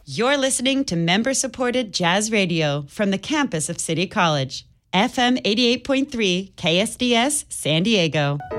You're listening to member-supported jazz radio from the campus of City College. FM 88.3 KSDS San Diego.